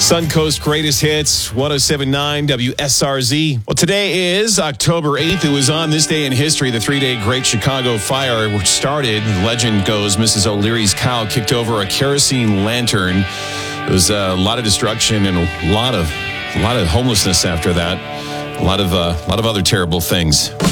Suncoast Greatest Hits, 107.9 WSRZ. Well, today is October 8th. It was on this day in history, the three-day Great Chicago Fire, which started, the legend goes, Mrs. O'Leary's cow kicked over a kerosene lantern. There was a lot of destruction and a lot of homelessness after that. A lot of other terrible things.